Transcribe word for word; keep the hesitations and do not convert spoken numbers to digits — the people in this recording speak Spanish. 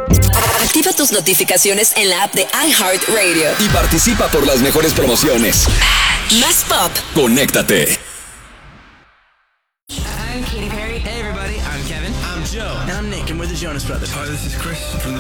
Activa tus notificaciones en la app de iHeartRadio. Y participa por las mejores promociones. Más pop. Conéctate. I'm Katy Perry. Hey everybody, I'm Kevin. I'm Joe. And I'm Nick, and we're the Jonas Brothers. Hi, this is Chris from the